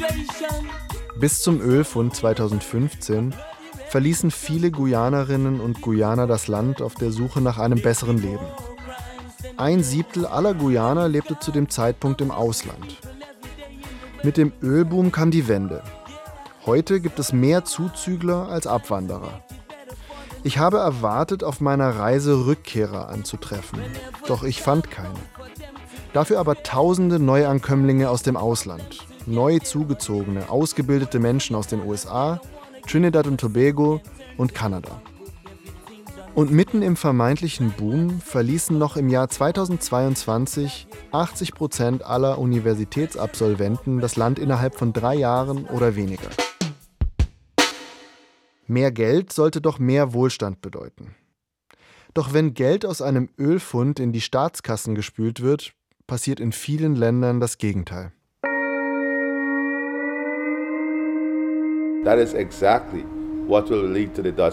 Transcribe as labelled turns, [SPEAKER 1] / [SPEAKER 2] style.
[SPEAKER 1] Bis zum Ölfund 2015 verließen viele Guyanerinnen und Guyaner das Land auf der Suche nach einem besseren Leben. 1/7 aller Guyaner lebte zu dem Zeitpunkt im Ausland. Mit dem Ölboom kam die Wende. Heute gibt es mehr Zuzügler als Abwanderer. Ich habe erwartet, auf meiner Reise Rückkehrer anzutreffen, doch ich fand keine. Dafür aber tausende Neuankömmlinge aus dem Ausland, neu zugezogene, ausgebildete Menschen aus den USA, Trinidad und Tobago und Kanada. Und mitten im vermeintlichen Boom verließen noch im Jahr 2022 80% aller Universitätsabsolventen das Land innerhalb von 3 Jahren oder weniger. Mehr Geld sollte doch mehr Wohlstand bedeuten. Doch wenn Geld aus einem Ölfund in die Staatskassen gespült wird, passiert in vielen Ländern das Gegenteil.
[SPEAKER 2] That is exactly what will lead to the Dutch